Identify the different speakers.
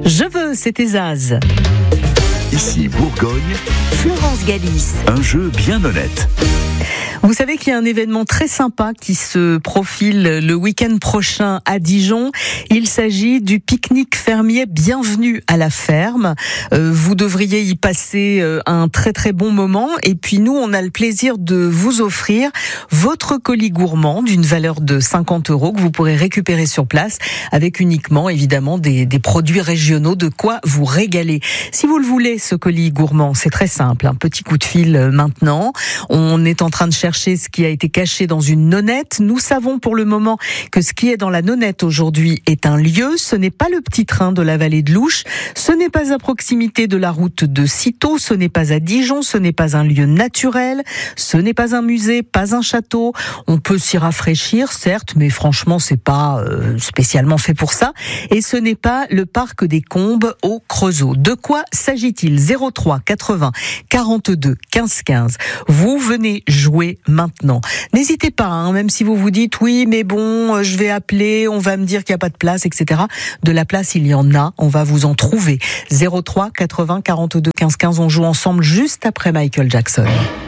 Speaker 1: Je veux, c'était Zaz.
Speaker 2: Ici Bourgogne,
Speaker 3: Florence Galis.
Speaker 2: un jeu bien honnête.
Speaker 1: Vous savez qu'il y a un événement très sympa qui se profile le week-end prochain à Dijon. Il s'agit du pique-nique fermier Bienvenue à la ferme. Vous devriez y passer un très très bon moment. Et puis nous, on a le plaisir de vous offrir votre colis gourmand d'une valeur de 50 € que vous pourrez récupérer sur place avec uniquement évidemment des produits régionaux, de quoi vous régaler. Si vous le voulez, ce colis gourmand, c'est très simple. Un petit coup de fil maintenant. On est en train de chercher ce qui a été caché dans une nonnette. Nous savons pour le moment que ce qui est dans la nonnette aujourd'hui est un lieu. Ce n'est pas le petit train de la vallée de l'Ouche. Ce n'est pas à proximité de la route de Cîteaux. Ce n'est pas à Dijon. Ce n'est pas un lieu naturel. Ce n'est pas un musée, pas un château. On peut s'y rafraîchir, certes, mais franchement, c'est pas spécialement fait pour ça. Et ce n'est pas le parc des Combes au Creusot. De quoi s'agit-il? 03 80 42 15 15. Vous venez jouer maintenant. N'hésitez pas, même si vous vous dites oui, mais bon, je vais appeler, on va me dire qu'il n'y a pas de place, etc. De la place, il y en a, on va vous en trouver. 03 80 42 15 15, on joue ensemble juste après Michael Jackson.